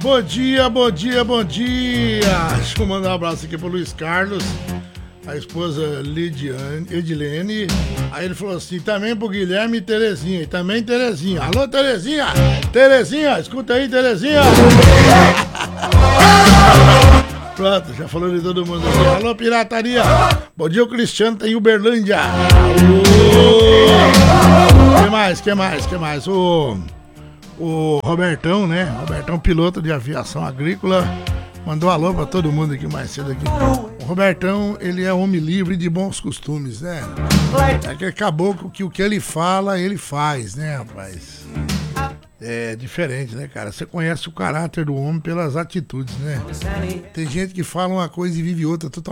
Bom dia, bom dia, bom dia. Deixa eu mandar um abraço aqui pro Luiz Carlos, a esposa Edilene. Aí ele falou assim, também pro Guilherme e Terezinha. E também Terezinha. Alô, Terezinha! Terezinha, escuta aí, Terezinha! Pronto, já falou de todo mundo aqui. Alô, pirataria! Bom dia, o Cristiano tá em Uberlândia. Que mais? O Robertão, né? Robertão, piloto de aviação agrícola, mandou alô pra todo mundo aqui mais cedo aqui. O Robertão, ele é homem livre de bons costumes, né? É que acabou que o que ele fala, ele faz, né, rapaz? É diferente, né, cara? Você conhece o caráter do homem pelas atitudes, né? Tem gente que fala uma coisa e vive outra totalmente.